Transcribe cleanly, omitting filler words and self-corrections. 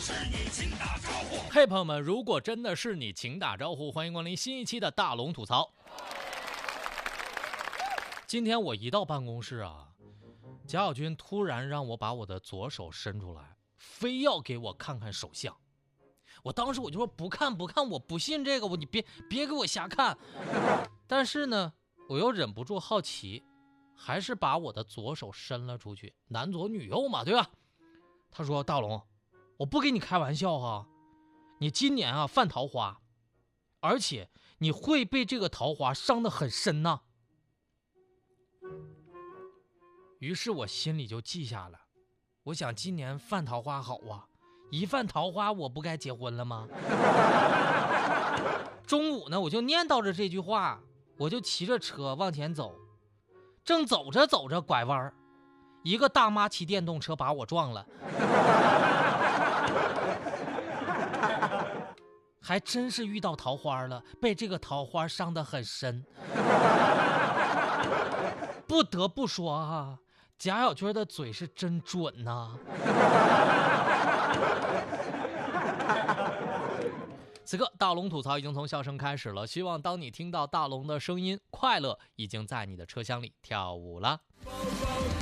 嘿，朋友们，如果真的是你，请打招呼，欢迎光临新一期的大龙吐槽。今天我一到办公室啊，贾小军突然让我把我的左手伸出来，非要给我看看手相。我当时我就说不看，我不信这个，你别给我瞎看。但是呢，我又忍不住好奇，还是把我的左手伸了出去，男左女右嘛，对吧？他说：“大龙，我不跟你开玩笑哈，你今年啊犯桃花，而且你会被这个桃花伤得很深呐。”于是我心里就记下了，我想今年犯桃花好啊，一犯桃花我不该结婚了吗？中午呢，我就念叨着这句话，我就骑着车往前走，正走着拐弯，一个大妈骑电动车把我撞了。还真是遇到桃花了，被这个桃花伤得很深。不得不说啊，贾小军的嘴是真准呐。此刻大龙吐槽已经从笑声开始了，希望当你听到大龙的声音，快乐已经在你的车厢里跳舞了。